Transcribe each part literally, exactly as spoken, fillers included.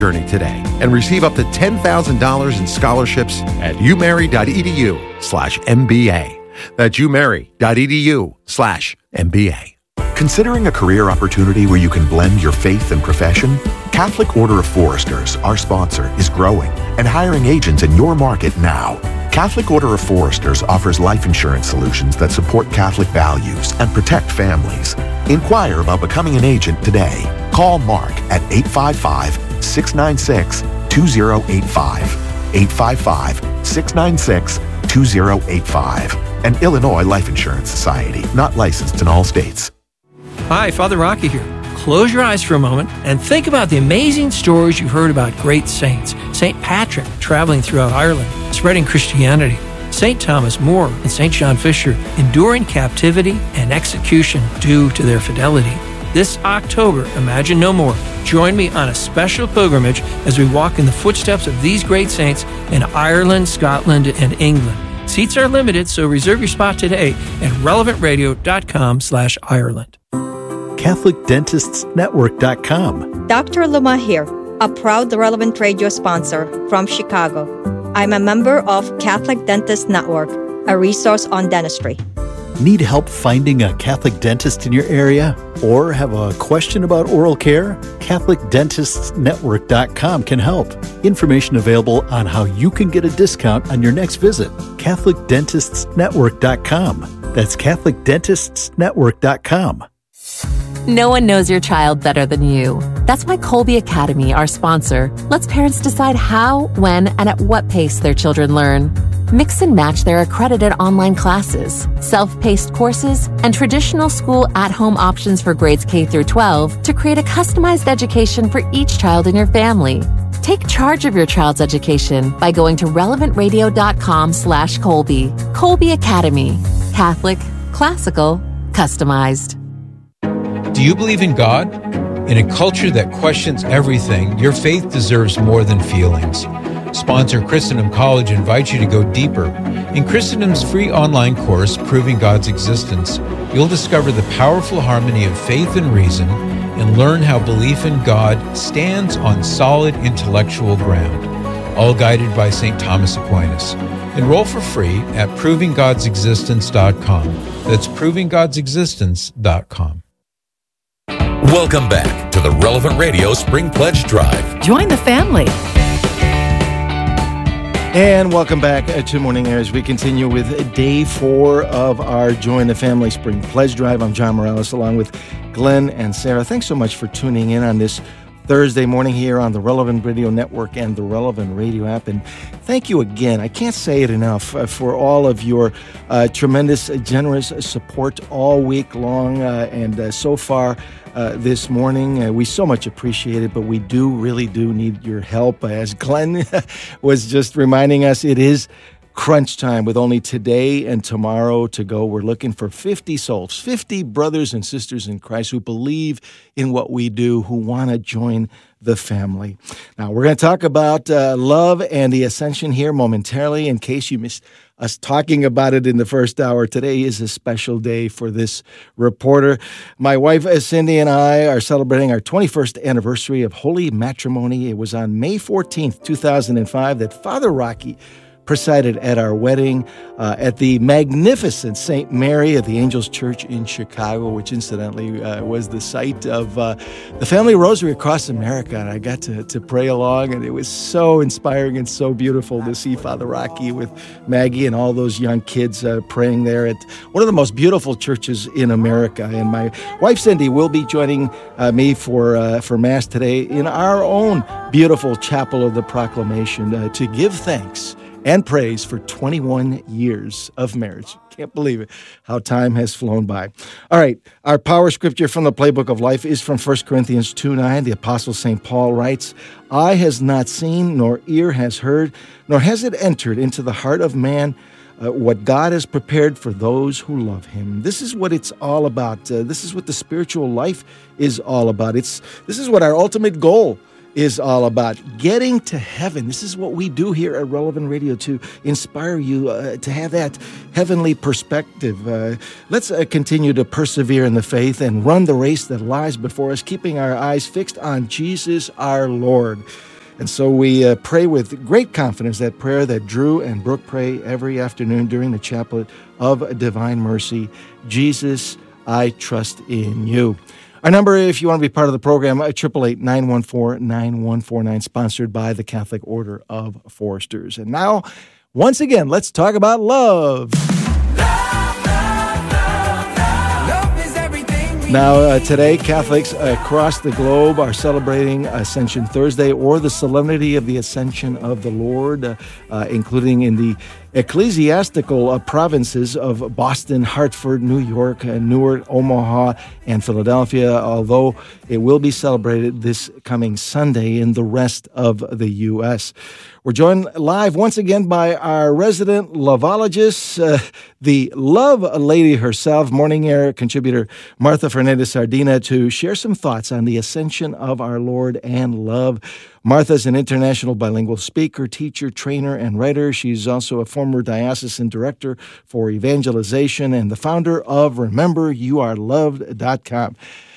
journey today and receive up to ten thousand dollars in scholarships at umary.edu slash MBA. That's umary.edu slash MBA. Considering a career opportunity where you can blend your faith and profession? Catholic Order of Foresters, our sponsor, is growing and hiring agents in your market now. Catholic Order of Foresters offers life insurance solutions that support Catholic values and protect families. Inquire about becoming an agent today. Call Mark at eight five five, six nine six, two zero eight five, eight five five, six nine six, two zero eight five. An Illinois Life Insurance Society, not licensed in all states. Hi, Father Rocky here. Close your eyes for a moment and think about the amazing stories you've heard about great saints. Saint Patrick traveling throughout Ireland, spreading Christianity. Saint Thomas More and Saint John Fisher enduring captivity and execution due to their fidelity. This October, Imagine No More. Join me on a special pilgrimage as we walk in the footsteps of these great saints in Ireland, Scotland, and England. Seats are limited, so reserve your spot today at relevantradio.com slash Ireland. Catholic Dentists Network dot com. Doctor Luma here, a proud Relevant Radio sponsor from Chicago. I'm a member of Catholic Dentists Network, a resource on dentistry. Need help finding a Catholic dentist in your area? Or have a question about oral care? Catholic Dentists Network dot com can help. Information available on how you can get a discount on your next visit. Catholic Dentists Network dot com. That's Catholic Dentists Network dot com. No one knows your child better than you. That's why Colby Academy, our sponsor, lets parents decide how, when, and at what pace their children learn. Mix and match their accredited online classes, self-paced courses, and traditional school at-home options for grades K through twelve to create a customized education for each child in your family. Take charge of your child's education by going to relevantradio.com slash Colby. Colby Academy. Catholic, classical, customized. Do you believe in God? In a culture that questions everything, your faith deserves more than feelings. Sponsor Christendom College invites you to go deeper. In Christendom's free online course, Proving God's Existence, you'll discover the powerful harmony of faith and reason and learn how belief in God stands on solid intellectual ground, all guided by Saint Thomas Aquinas. Enroll for free at proving gods existence dot com. That's proving gods existence dot com. Welcome back to the Relevant Radio Spring Pledge Drive. Join the family. And welcome back to Morning Air as we continue with day four of our Join the Family Spring Pledge Drive. I'm John Morales along with Glenn and Sarah. Thanks so much for tuning in on this Thursday morning here on the Relevant Radio Network and the Relevant Radio app. And thank you again. I can't say it enough uh, for all of your uh, tremendous, uh, generous support all week long. Uh, and uh, so far uh, this morning, uh, we so much appreciate it, but we do really do need your help. Uh, as Glenn was just reminding us, it is crunch time with only today and tomorrow to go. We're looking for fifty souls, fifty brothers and sisters in Christ who believe in what we do, who want to join the family. Now, we're going to talk about uh, love and the ascension here momentarily. In case you missed us talking about it in the first hour, today is a special day for this reporter. My wife, Cindy, and I are celebrating our twenty-first anniversary of holy matrimony. It was on May fourteenth, two thousand five that Father Rocky presided at our wedding uh, at the magnificent Saint Mary of the Angels Church in Chicago, which incidentally uh, was the site of uh, the Family Rosary across America. And I got to, to pray along, and it was so inspiring and so beautiful to see Father Rocky with Maggie and all those young kids uh, praying there at one of the most beautiful churches in America. And my wife, Cindy, will be joining uh, me for, uh, for Mass today in our own beautiful Chapel of the Proclamation uh, to give thanks and praise for twenty-one years of marriage. Can't believe it, how time has flown by. All right, our power scripture from the Playbook of Life is from First Corinthians two nine. The Apostle Saint Paul writes, "Eye has not seen, nor ear has heard, nor has it entered into the heart of man uh, what God has prepared for those who love him." This is what it's all about. Uh, this is what the spiritual life is all about. It's This is what our ultimate goal is all about, getting to heaven. This is what we do here at Relevant Radio to inspire you uh, to have that heavenly perspective. Uh, let's uh, continue to persevere in the faith and run the race that lies before us, keeping our eyes fixed on Jesus our Lord. And so we uh, pray with great confidence that prayer that Drew and Brooke pray every afternoon during the Chaplet of Divine Mercy. Jesus, I trust in you. Our number, if you want to be part of the program, eight eight eight, nine one four, nine one four nine, sponsored by the Catholic Order of Foresters. And now, once again, let's talk about love. Now, uh, today, Catholics across the globe are celebrating Ascension Thursday, or the Solemnity of the Ascension of the Lord, uh, uh, including in the ecclesiastical uh, provinces of Boston, Hartford, New York, uh, Newark, Omaha, and Philadelphia, although it will be celebrated this coming Sunday in the rest of the U S We're joined live once again by our resident loveologist, uh, the love lady herself, Morning Air contributor Martha Fernandez-Sardina, to share some thoughts on the ascension of our Lord and love. Martha is an international bilingual speaker, teacher, trainer, and writer. She's also a former diocesan director for evangelization and the founder of remember you are loved dot com.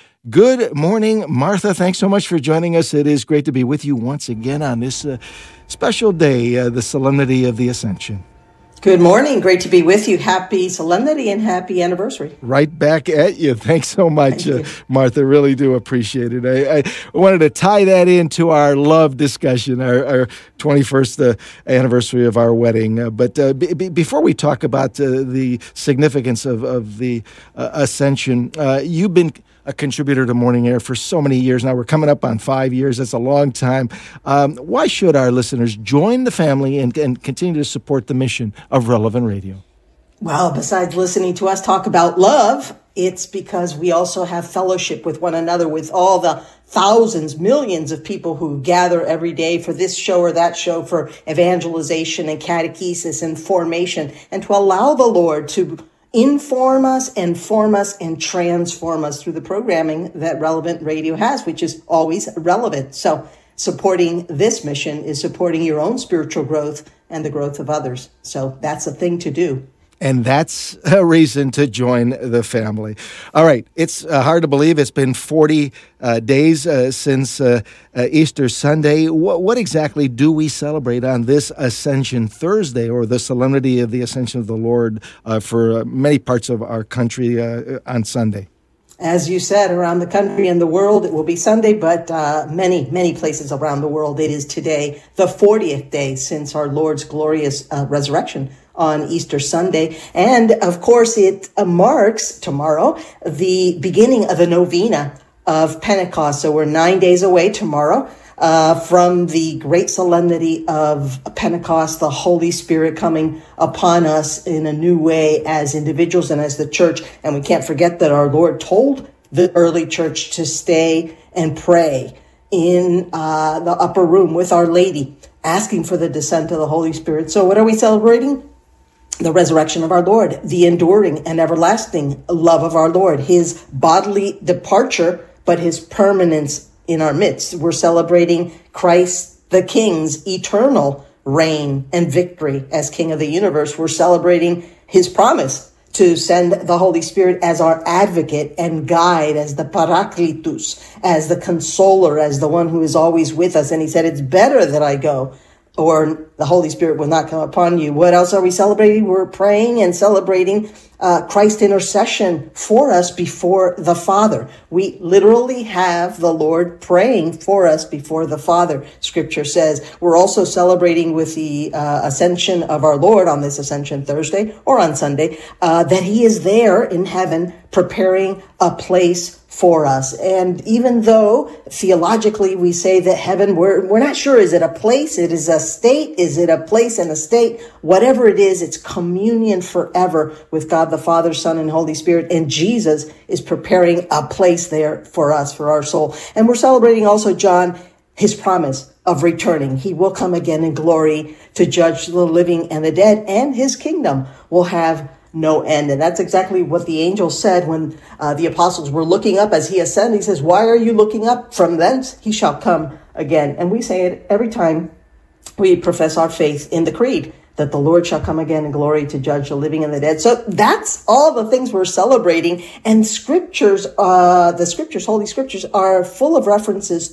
Good morning, Martha. Thanks so much for joining us. It is great to be with you once again on this uh, special day, uh, the Solemnity of the Ascension. Good morning. Great to be with you. Happy solemnity and happy anniversary. Right back at you. Thanks so much, Thank uh, Martha. Really do appreciate it. I, I wanted to tie that into our love discussion, our, our twenty-first uh, anniversary of our wedding. Uh, but uh, b- b- before we talk about uh, the significance of, of the uh, Ascension, uh, you've been a contributor to Morning Air for so many years now. We're coming up on five years. That's a long time. Um, why should our listeners join the family and, and continue to support the mission of Relevant Radio? Well, besides listening to us talk about love, it's because we also have fellowship with one another, with all the thousands, millions of people who gather every day for this show or that show, for evangelization and catechesis and formation, and to allow the Lord to inform us, inform us, and transform us through the programming that Relevant Radio has, which is always relevant. So supporting this mission is supporting your own spiritual growth and the growth of others. So that's a thing to do. And that's a reason to join the family. All right. It's uh, hard to believe it's been forty uh, days uh, since uh, uh, Easter Sunday. What, what exactly do we celebrate on this Ascension Thursday, or the Solemnity of the Ascension of the Lord, uh, for uh, many parts of our country uh, on Sunday? As you said, around the country and the world, it will be Sunday, but uh, many, many places around the world, it is today, the fortieth day since our Lord's glorious uh, resurrection on Easter Sunday. And of course, it uh, marks tomorrow the beginning of the novena of Pentecost. So we're nine days away tomorrow uh, from the great solemnity of Pentecost, the Holy Spirit coming upon us in a new way as individuals and as the church. And we can't forget that our Lord told the early church to stay and pray in uh, the upper room with Our Lady, asking for the descent of the Holy Spirit. So what are we celebrating? The resurrection of our Lord, the enduring and everlasting love of our Lord, his bodily departure, but his permanence in our midst. We're celebrating Christ the King's eternal reign and victory as King of the universe. We're celebrating his promise to send the Holy Spirit as our advocate and guide, as the Parakletos, as the consoler, as the one who is always with us. And he said, it's better that I go, or the Holy Spirit will not come upon you. What else are we celebrating? We're praying and celebrating uh, Christ's intercession for us before the Father. We literally have the Lord praying for us before the Father, Scripture says. We're also celebrating with the uh, ascension of our Lord on this Ascension Thursday or on Sunday, uh, that he is there in heaven preparing a place for us. And even though theologically we say that heaven, we're, we're not sure, is it a place? It is a state? Is it a place and a state? Whatever it is, it's communion forever with God the Father, Son, and Holy Spirit. And Jesus is preparing a place there for us, for our soul. And we're celebrating also, John, his promise of returning. He will come again in glory to judge the living and the dead, and his kingdom will have no end. And that's exactly what the angel said when uh, the apostles were looking up as he ascended. He says, why are you looking up? From thence he shall come again. And we say it every time we profess our faith in the creed, that the Lord shall come again in glory to judge the living and the dead. So that's all the things we're celebrating. And scriptures, uh, the scriptures, Holy Scriptures, are full of references to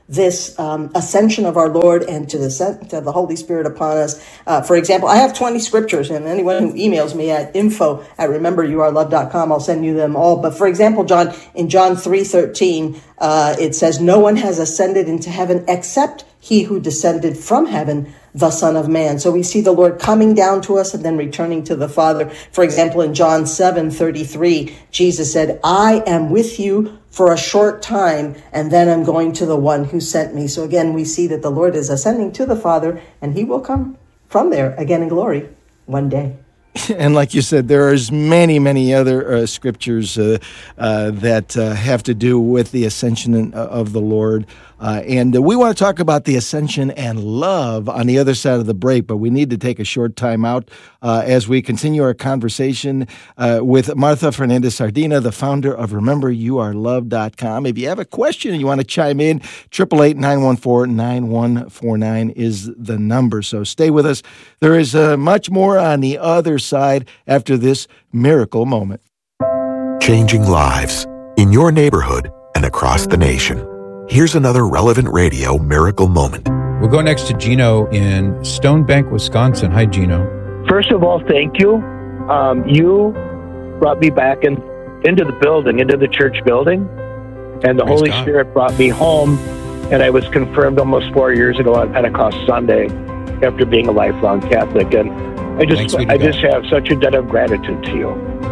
this um, ascension of our Lord and to the sent of the Holy Spirit upon us. Uh, for example, I have twenty scriptures, and anyone who emails me at info at remember you are love dot com, I'll send you them all. But for example, John, in John three thirteen, uh, it says, no one has ascended into heaven except he who descended from heaven, the Son of Man. So we see the Lord coming down to us and then returning to the Father. For example, in John seven thirty-three, Jesus said, I am with you for a short time, and then I'm going to the one who sent me. So again, we see that the Lord is ascending to the Father, and he will come from there again in glory one day. And like you said, there is many, many other uh, scriptures uh, uh, that uh, have to do with the ascension of the Lord. Uh, and uh, we want to talk about the ascension and love on the other side of the break, but we need to take a short time out uh, as we continue our conversation uh, with Martha Fernandez-Sardina, the founder of remember you are love dot com. If you have a question and you want to chime in, eight eight eight, nine one four, nine one four nine is the number. So stay with us. There is uh, much more on the other side after this miracle moment. Changing lives in your neighborhood and across the nation. Here's another Relevant Radio miracle moment. We'll go next to Gino in Stone Bank, Wisconsin. Hi, Gino. First of all, thank you. Um, you brought me back in, into the building, into the church building, and the Praise Holy God. Spirit brought me home, and I was confirmed almost four years ago on Pentecost Sunday after being a lifelong Catholic. And I just I just have such a debt of gratitude to you.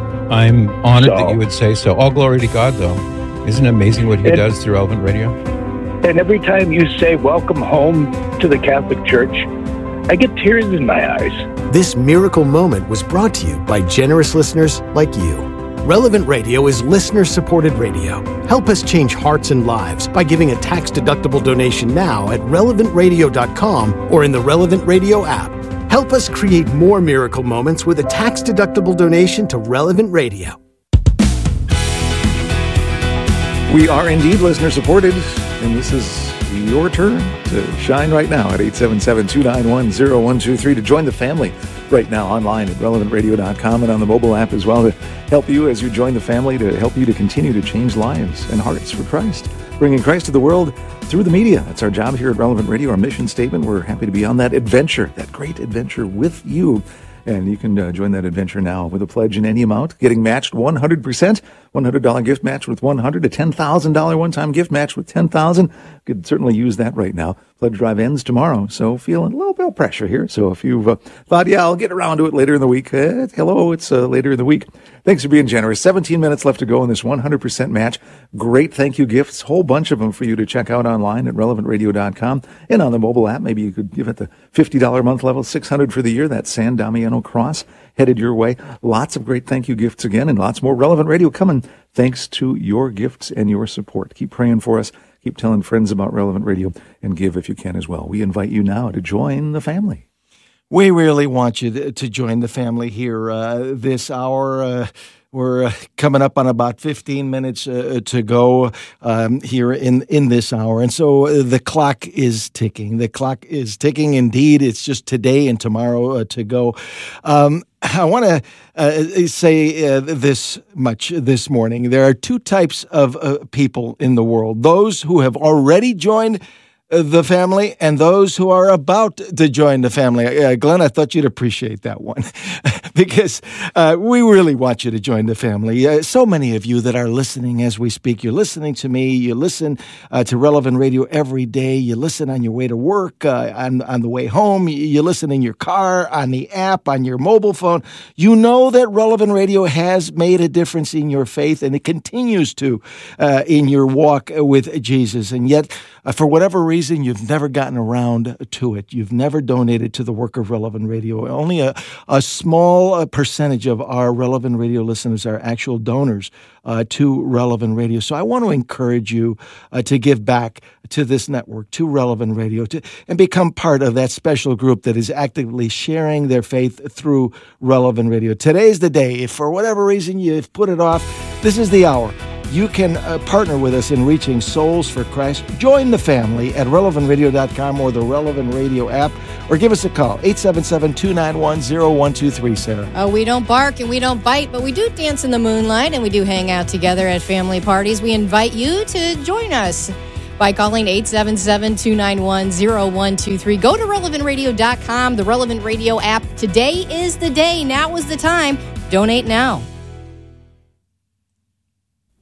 I'm honored so, that you would say so. All glory to God, though. Isn't it amazing what he and, does through Relevant Radio? And every time you say, welcome home to the Catholic Church, I get tears in my eyes. This miracle moment was brought to you by generous listeners like you. Relevant Radio is listener-supported radio. Help us change hearts and lives by giving a tax-deductible donation now at relevant radio dot com or in the Relevant Radio app. Help us create more miracle moments with a tax-deductible donation to Relevant Radio. We are indeed listener-supported, and this is your turn to shine right now at eight seven seven, two nine one, zero one two three to join the family right now online at relevant radio dot com and on the mobile app as well to help you as you join the family, to help you to continue to change lives and hearts for Christ, bringing Christ to the world through the media. That's our job here at Relevant Radio, our mission statement. We're happy to be on that adventure, that great adventure with you. And you can uh, join that adventure now with a pledge in any amount, getting matched one hundred percent, one hundred dollars gift match with one hundred dollars, a ten thousand dollars one-time gift match with ten thousand dollars. Could certainly use that right now. Pledge drive ends tomorrow, so feeling a little bit of pressure here. So if you've uh, thought, yeah, I'll get around to it later in the week, uh, hello, it's uh, later in the week. Thanks for being generous. seventeen minutes left to go in this one hundred percent match. Great thank you gifts, whole bunch of them for you to check out online at relevant radio dot com and on the mobile app. Maybe you could give it the fifty dollars a month level, six hundred dollars for the year. That San Damiano Cross headed your way. Lots of great thank you gifts again, and lots more Relevant Radio coming thanks to your gifts and your support. Keep praying for us. Keep telling friends about Relevant Radio, and give if you can as well. We invite you now to join the family. We really want you to, to join the family here uh, this hour. Uh, we're uh, coming up on about fifteen minutes uh, to go um, here in, in this hour. And so uh, the clock is ticking. The clock is ticking indeed. It's just today and tomorrow uh, to go. Um, I want to uh, say uh, this much this morning. There are two types of uh, people in the world: those who have already joined uh, the family and those who are about to join the family. Uh, Glenn, I thought you'd appreciate that one because uh, we really want you to join the family. Uh, so many of you that are listening as we speak, you're listening to me, you listen uh, to Relevant Radio every day, you listen on your way to work, uh, on, on the way home, you, you listen in your car, on the app, on your mobile phone. You know that Relevant Radio has made a difference in your faith, and it continues to uh, in your walk with Jesus. And yet, uh, for whatever reason, you've never gotten around to it. You've never donated to the work of Relevant Radio. Only a, a small uh, percentage of our Relevant Radio listeners are actual donors uh, to Relevant Radio. So I want to encourage you uh, to give back to this network, to Relevant Radio, to, and become part of that special group that is actively sharing their faith through Relevant Radio. Today's the day. If for whatever reason you've put it off, this is the hour. You can uh, partner with us in reaching souls for Christ. Join the family at relevant radio dot com or the Relevant Radio app, or give us a call, eight seven seven, two nine one, zero one two three, Sarah. Oh, we don't bark and we don't bite, but we do dance in the moonlight, and we do hang out together at family parties. We invite you to join us. by calling eight seven seven, two nine one, zero one two three. Go to relevant radio dot com, the Relevant Radio app. Today is the day. Now is the time. Donate now.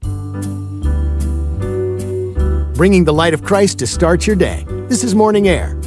Bringing the light of Christ to start your day. This is Morning Air